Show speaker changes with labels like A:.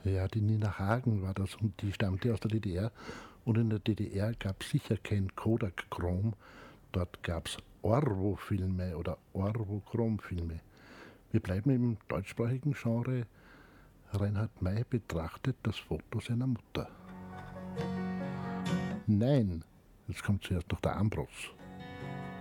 A: Ja, die Nina Hagen war das und die stammte aus der DDR. Und in der DDR gab es sicher kein Kodachrom. Dort gab es Orwo-Filme oder Orwo-Chrom-Filme. Wir bleiben im deutschsprachigen Genre. Reinhard May betrachtet das Foto seiner Mutter. Nein, jetzt kommt zuerst noch der Ambros.